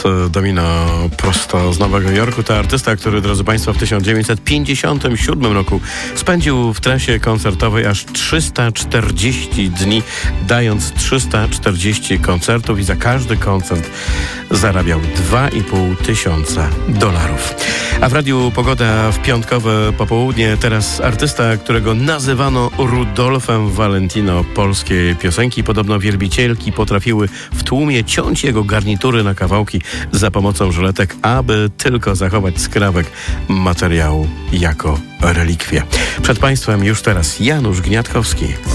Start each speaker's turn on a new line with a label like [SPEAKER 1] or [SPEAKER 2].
[SPEAKER 1] Domino prosto z Nowego Jorku. To artysta, który, drodzy Państwo, w 1957 roku spędził w trasie koncertowej aż 340 dni, dając 340 koncertów i za każdy koncert zarabiał $2,500. A w Radiu Pogoda w piątkowe popołudnie teraz artysta, którego nazywano Rudolfem Valentino polskiej piosenki. Podobno wielbicielki potrafiły w tłumie ciąć jego garnitury na kawałki za pomocą żyletek, aby tylko zachować skrawek materiału jako relikwię. Przed Państwem już teraz Janusz Gniatkowski.